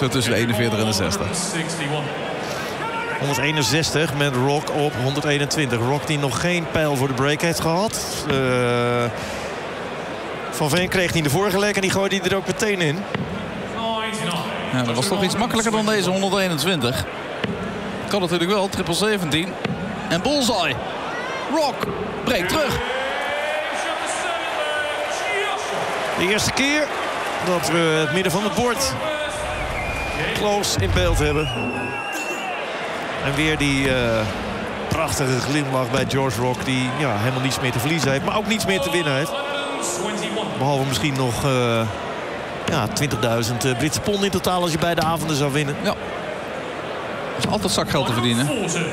Zo tussen de 41 en de 60. 161 met Rock op 121. Rock die nog geen pijl voor de break heeft gehad. Van Veen kreeg hij de vorige lek en die gooide hij er ook meteen in. Ja, dat was toch iets makkelijker dan deze 121. Kan natuurlijk wel, 17. En bullseye. Rock breekt terug. De eerste keer dat we het midden van het bord close in beeld hebben. En weer die prachtige glimlach bij George Rock, die helemaal niets meer te verliezen heeft, maar ook niets meer te winnen heeft. Behalve misschien nog 20.000 Britse pond in totaal als je beide avonden zou winnen. Ja. Dat is altijd zakgeld te verdienen.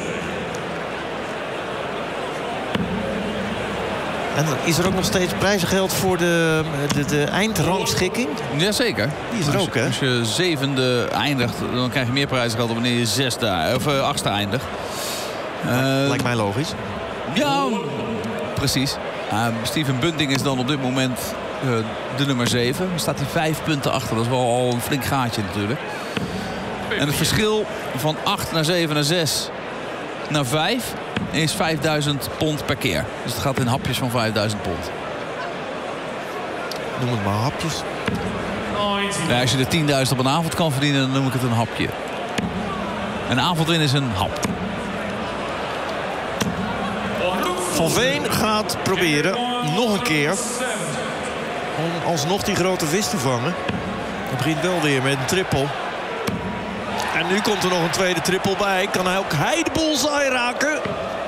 En dan is er ook nog steeds prijzengeld voor de eindrangschikking. Jazeker. Die is er ook, hè? Als je 7e eindigt, dan krijg je meer prijzengeld dan wanneer je 8e eindigt. Lijkt mij logisch. Ja, precies. Steven Bunting is dan op dit moment de nummer 7. Dan staat hij 5 punten achter. Dat is wel al een flink gaatje natuurlijk. En het verschil van 8 naar 7 naar 6 naar 5 is 5.000 pond per keer. Dus het gaat in hapjes van 5.000 pond. Noem het maar hapjes. Ja, als je er 10.000 op een avond kan verdienen, dan noem ik het een hapje. Een avondwin is een hap. Van Veen gaat proberen nog een keer om alsnog die grote vis te vangen. Hij begint wel weer met een triple. En nu komt er nog een tweede triple bij. Kan hij ook de bullseye raken?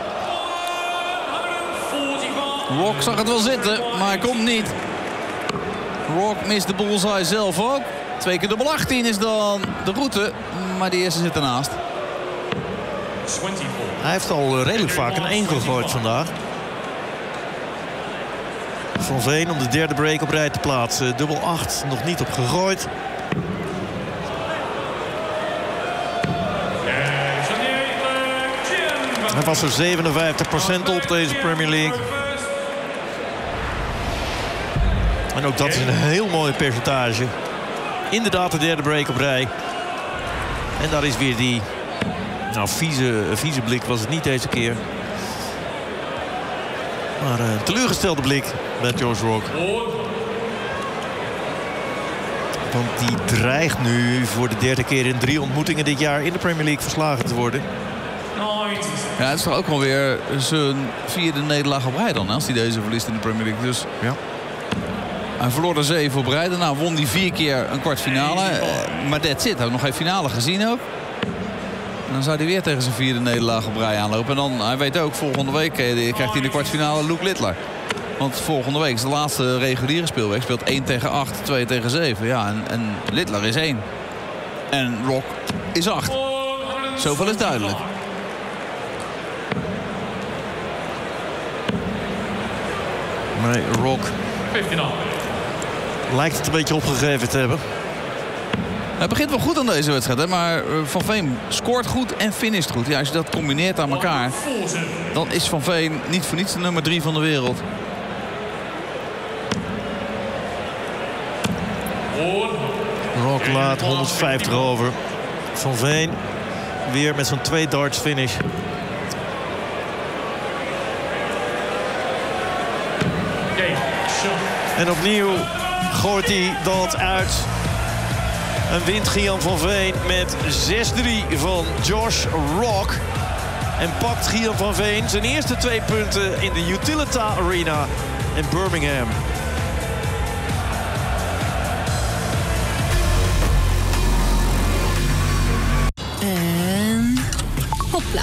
Rock zag het wel zitten, maar hij komt niet. Rock mist de bullseye zelf ook. 2 keer dubbel 18 is dan de route, maar die eerste zit ernaast. Hij heeft al redelijk vaak een 1 gegooid vandaag. Van Veen om de derde break op rij te plaatsen. Dubbel 8, nog niet op gegooid. Hij was er 57% op deze Premier League. En ook dat is een heel mooi percentage. Inderdaad de derde break op rij. En daar is weer die... vieze blik was het niet deze keer. Maar een teleurgestelde blik met George Rock. Want die dreigt nu voor de derde keer in 3 ontmoetingen dit jaar in de Premier League verslagen te worden. Ja, het is toch ook wel weer zijn 4e nederlaag op rij dan, als hij deze verliest in de Premier League. Dus ja. Hij verloor er 7 op rij. Daarna won hij 4 keer een kwartfinale. Maar that's it. Hij heeft nog geen finale gezien ook. En dan zou hij weer tegen zijn 4e nederlaag op rij aanlopen. En dan, hij weet ook, volgende week krijgt hij in de kwartfinale Luke Littler. Want volgende week is de laatste reguliere speelweek. Speelt 1 tegen 8, 2 tegen 7. Ja, en Littler is 1. En Rock is 8. Zoveel is duidelijk. Nee, Rock lijkt het een beetje opgegeven te hebben. Hij begint wel goed aan deze wedstrijd, hè? Maar Van Veen scoort goed en finisht goed. Ja, als je dat combineert aan elkaar, dan is Van Veen niet voor niets de nummer 3 van de wereld. Rock laat 150 over. Van Veen weer met zo'n 2 darts finish. En opnieuw gooit hij dat uit. En wint Gian van Veen met 6-3 van Josh Rock. En pakt Gian van Veen zijn eerste 2 punten in de Utilita Arena in Birmingham.